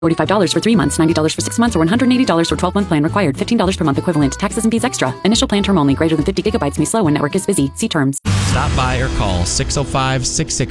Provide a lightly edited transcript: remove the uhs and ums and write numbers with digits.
$45 for 3 months, $90 for 6 months, or $180 for 12-month plan required. $15 per month equivalent. Taxes and fees extra. Initial plan term only. Greater than 50 gigabytes may slow when network is busy. See terms. Stop by or call 605-660